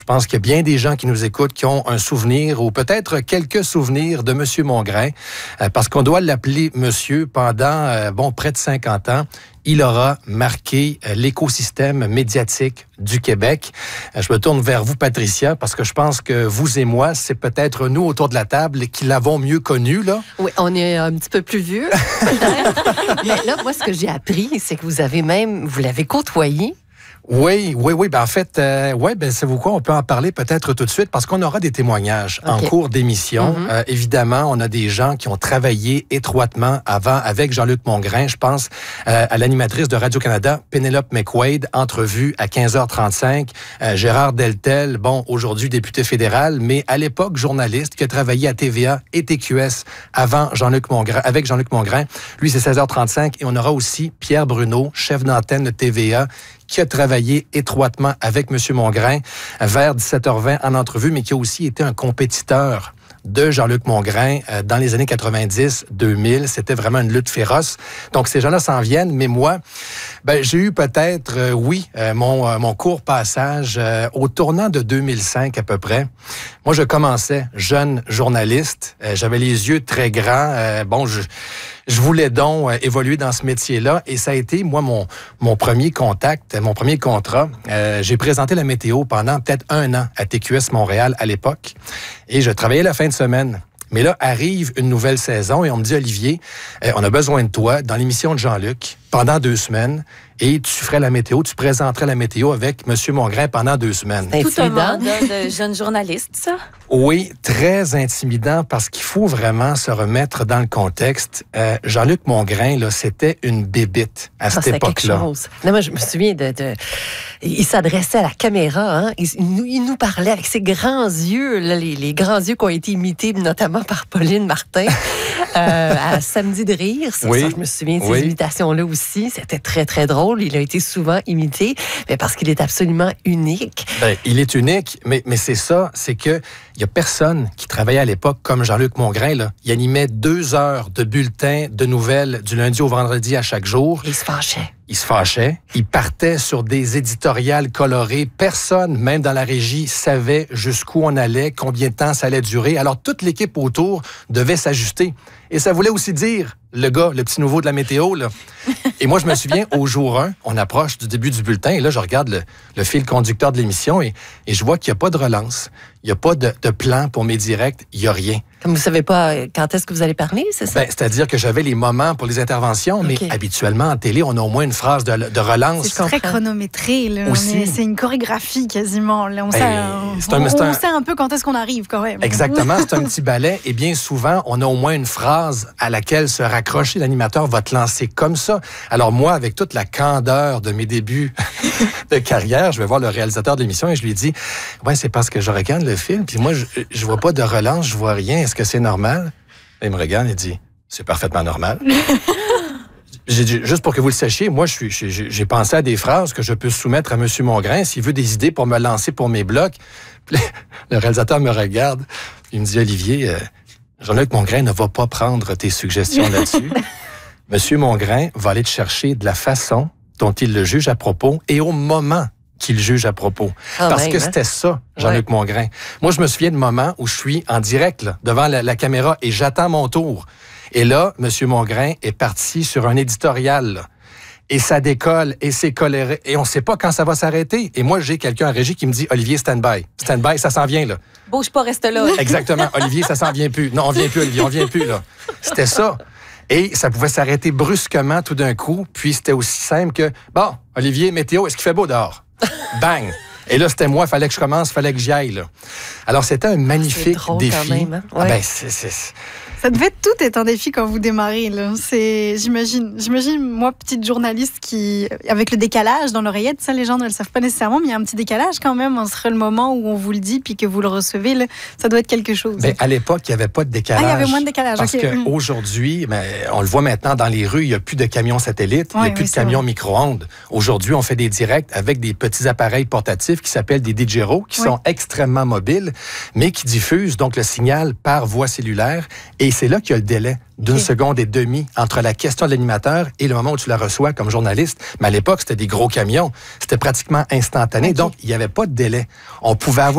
Je pense qu'il y a bien des gens qui nous écoutent qui ont un souvenir ou peut-être quelques souvenirs de M. Mongrain, parce qu'on doit l'appeler monsieur pendant près de 50 ans. Il aura marqué l'écosystème médiatique du Québec. Je me tourne vers vous, Patricia, parce que je pense que vous et moi, c'est peut-être nous autour de la table qui l'avons mieux connu, là. Oui, on est un petit peu plus vieux. Mais là, moi, ce que j'ai appris, c'est que vous l'avez côtoyé. Oui. Ben, en fait, savez-vous quoi? On peut en parler peut-être tout de suite parce qu'on aura des témoignages en cours d'émission. Évidemment, on a des gens qui ont travaillé étroitement avant avec Jean-Luc Mongrain. Je pense à l'animatrice de Radio-Canada, Pénélope McQuaid, entrevue à 15h35. Gérard Deltel, aujourd'hui député fédéral, mais à l'époque journaliste qui a travaillé à TVA et TQS avant Jean-Luc Mongrain, avec Jean-Luc Mongrain. Lui, c'est 16h35. Et on aura aussi Pierre Bruno, chef d'antenne de TVA, qui a travaillé étroitement avec M. Mongrain vers 17h20 en entrevue, mais qui a aussi été un compétiteur de Jean-Luc Mongrain dans les années 90-2000. C'était vraiment une lutte féroce. Donc, ces gens-là s'en viennent, mais moi, j'ai eu peut-être, mon court passage au tournant de 2005 à peu près. Moi, je commençais jeune journaliste. J'avais les yeux très grands. Je voulais donc évoluer dans ce métier-là et ça a été, moi, mon premier contact, mon premier contrat. J'ai présenté la météo pendant peut-être 1 an à TQS Montréal à l'époque et je travaillais la fin de semaine. Mais là, arrive une nouvelle saison et on me dit, Olivier, on a besoin de toi dans l'émission de Jean-Luc pendant 2 semaines et tu ferais la météo, tu présenterais la météo avec M. Mongrain pendant 2 semaines. Tout un mandat de jeune journaliste, ça? Oui, très intimidant parce qu'il faut vraiment se remettre dans le contexte. Jean-Luc Mongrain, là, c'était une bébite à cette époque-là. Quelque chose. Non, moi, je me souviens il s'adressait à la caméra, hein? Il nous parlait avec ses grands yeux, là, les grands yeux qui ont été imités notamment par Pauline Martin à Samedi de rire. Ça, je me souviens de ces imitations-là aussi. C'était très, très drôle. Il a été souvent imité, mais parce qu'il est absolument unique. Il est unique, mais c'est ça, c'est que il y a personne qui travaillait à l'époque comme Jean-Luc Mongrain, là. Il animait 2 heures de bulletins de nouvelles du lundi au vendredi à chaque jour. Il se fâchait. Il partait sur des éditoriales colorées. Personne, même dans la régie, savait jusqu'où on allait, combien de temps ça allait durer. Alors, toute l'équipe autour devait s'ajuster. Et ça voulait aussi dire, le petit nouveau de la météo, là. Et moi, je me souviens, au jour 1, on approche du début du bulletin, et là, je regarde le fil conducteur de l'émission, et je vois qu'il n'y a pas de relance. Il n'y a pas de plan pour mes directs. Il n'y a rien. Comme vous ne savez pas quand est-ce que vous allez parler, c'est ça? C'est-à-dire que j'avais les moments pour les interventions, mais habituellement, en télé, on a au moins une phrase de relance. C'est très chronométré. Là. C'est une chorégraphie quasiment. Là, on sait un peu quand est-ce qu'on arrive quand même. Exactement, c'est un petit ballet. Et bien souvent, on a au moins une phrase à laquelle se raccrocher. L'animateur va te lancer comme ça. Alors moi, avec toute la candeur de mes débuts de carrière, je vais voir le réalisateur de l'émission et je lui dis, c'est parce que je regarde le film, puis moi, je vois pas de relance, je vois rien. Est-ce que c'est normal? Il me regarde et dit, c'est parfaitement normal. J'ai dit, juste pour que vous le sachiez, moi, j'ai pensé à des phrases que je peux soumettre à M. Mongrain s'il veut des idées pour me lancer pour mes blocs. Puis le réalisateur me regarde, il me dit, Olivier, Jean-Luc Mongrain ne va pas prendre tes suggestions là-dessus. M. Mongrain va aller te chercher de la façon dont il le juge à propos et au moment qu'il juge à propos. Parce que c'était ça, Jean-Luc Mongrain. Moi, je me souviens de moments où je suis en direct là, devant la caméra et j'attends mon tour. Et là, M. Mongrain est parti sur un éditorial. Là, et ça décolle et c'est coléré. Et on ne sait pas quand ça va s'arrêter. Et moi, j'ai quelqu'un en régie qui me dit, Olivier, stand-by. Stand-by, ça s'en vient, là. Bouge pas, reste là. Exactement. Olivier, ça s'en vient plus. Non, on vient plus, Olivier, on vient plus, là. C'était ça. Et ça pouvait s'arrêter brusquement tout d'un coup. Puis c'était aussi simple que, Olivier, météo, est-ce qu'il fait beau dehors? Bang! Et là, c'était moi, fallait que je commence, fallait que j'y aille. Là. Alors, c'était un magnifique défi. Quand même, hein? Ça devait tout être un défi quand vous démarrez. Là. J'imagine, moi, petite journaliste qui, avec le décalage dans l'oreillette, ça, les gens ne le savent pas nécessairement, mais il y a un petit décalage quand même entre le moment où on vous le dit puis que vous le recevez. Là, ça doit être quelque chose. À l'époque, il n'y avait pas de décalage. Il y avait moins de décalage. Parce qu'aujourd'hui, on le voit maintenant dans les rues, il n'y a plus de camions satellites, il n'y a plus de camions micro-ondes. Aujourd'hui, on fait des directs avec des petits appareils portatifs qui s'appellent des DJRO, qui sont extrêmement mobiles, mais qui diffusent donc le signal par voie cellulaire. Et c'est là qu'il y a le délai d'1 seconde et demie entre la question de l'animateur et le moment où tu la reçois comme journaliste. Mais à l'époque, c'était des gros camions. C'était pratiquement instantané. Donc, il n'y avait pas de délai. On pouvait avoir